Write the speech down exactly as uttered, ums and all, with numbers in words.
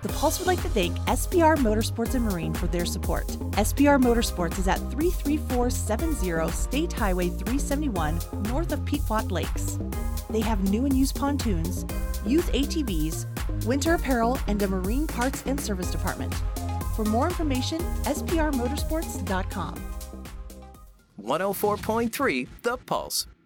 The Pulse would like to thank S P R Motorsports and Marine for their support. S P R Motorsports is at three three four seven zero State Highway three seventy-one, north of Pequot Lakes. They have new and used pontoons, youth A T Vs, winter apparel, and a marine parts and service department. For more information, S P R motorsports dot com. one oh four point three The Pulse.